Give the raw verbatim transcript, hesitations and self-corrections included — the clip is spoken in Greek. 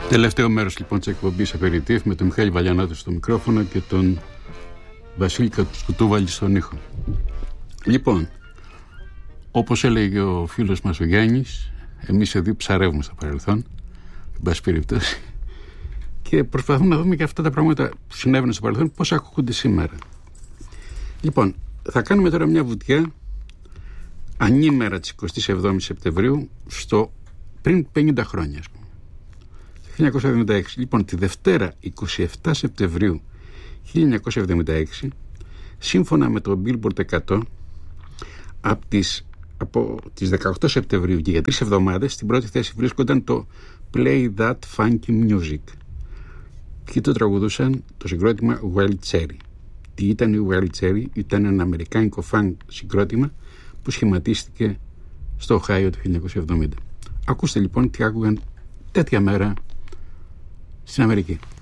Τελευταίο μέρος λοιπόν της εκπομπής Απεριτίφ με τον Μιχάλη Βαλιανάτο στο μικρόφωνο και τον Βασίλη Κουτούβαλη στον ήχο. Λοιπόν, όπως έλεγε ο φίλος μας ο Γιάννης, εμείς εδώ ψαρεύουμε στο παρελθόν, εν πάση περιπτώσει, και προσπαθούμε να δούμε και αυτά τα πράγματα που συνέβαιναν στο παρελθόν πώς ακούγονται σήμερα. Λοιπόν, θα κάνουμε τώρα μια βουτιά ανήμερα της εικοστής εβδόμης Σεπτεμβρίου στο πριν πενήντα χρόνια, ας πούμε. Το χίλια εννιακόσια εβδομήντα έξι. Λοιπόν, τη Δευτέρα εικοστή εβδόμη Σεπτεμβρίου χίλια εννιακόσια εβδομήντα έξι, σύμφωνα με το Billboard εκατό, από τις, από τις δεκαοκτώ Σεπτεμβρίου και για τρεις εβδομάδες στην πρώτη θέση βρίσκονταν το Play That Funky Music. Ποιοι το τραγουδούσαν? Το συγκρότημα Wild Cherry. Τι ήταν η Wild Cherry? Ήταν ένα αμερικάνικο funk συγκρότημα που σχηματίστηκε στο Οχάιο το χίλια εννιακόσια εβδομήντα. Ακούστε λοιπόν τι άκουγαν τέτοια μέρα στην Αμερική.